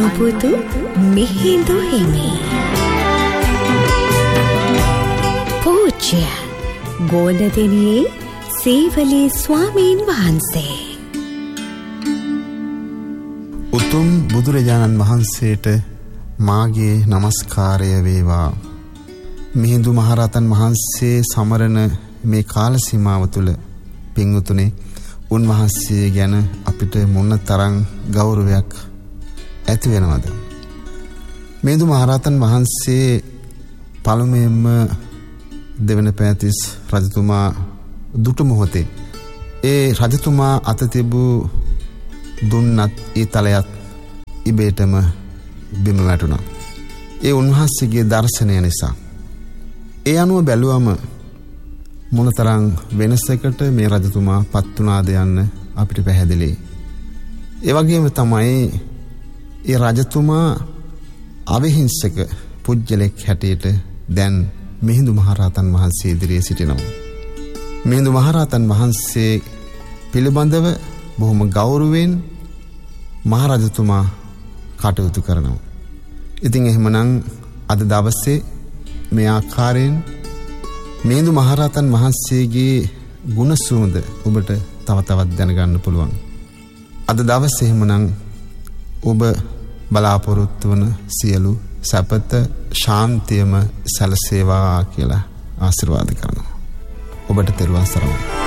අනුපුතු මිහිඳු හිමි. පූජ්‍ය ගෝලදෙනියේ සීවලී ස්වාමීන් වහන්සේ. උතුම් බුදුරජාණන් වහන්සේට මාගේ නමස්කාරය වේවා. මිහිඳු මහරහතන් වහන්සේ සමරන මේ කාල සීමාව තුළ පින්වතුනි, උන්වහන්සේ ගැන අපිට මොන තරම් ගෞරවයක් ඇති වෙනවද? මිහිඳු මහරහතන් වහන්සේ පළමුවෙන්ම දෙවන පෑතිස් රජතුමා දුටු මොහොතේ ඒ රජතුමා අත තිබූ දුන්නත් ඒ තලයත් ඉබේටම බිම වැටුණා. ඒ උන්වහන්සේගේ දර්ශනය නිසා. ඒ අනුව බැලුවම මොනතරම් වෙනසකට මේ රජතුමා පත් වුණාද යන්න අපිට පැහැදිලියි. ඒ වගේම තමයි ඒ රජතුමා අවිහිංසක පුජ්‍යලෙක් හැටියට දැන් මිහිඳු මහරහතන් වහන්සේ ඉදිරියේ සිටිනවා. මිහිඳු මහරහතන් වහන්සේ පිළිබඳව බොහොම ගෞරවයෙන් මහරජතුමා කටයුතු කරනවා. ඉතින් එහෙමනම් අද දවසේ මේ ආකාරයෙන් මිහිඳු මහරහතන් වහන්සේගේ ගුණ සුවඳ ඔබට තව තවත් දැනගන්න පුළුවන්. අද දවසේ එහෙමනම් ඔබ බලාපොරොත්තු වන සියලු සැපත ශාන්තියම සැලසේවා කියලා ආශිර්වාද කරනවා. ඔබට තෙරුවන් සරණයි.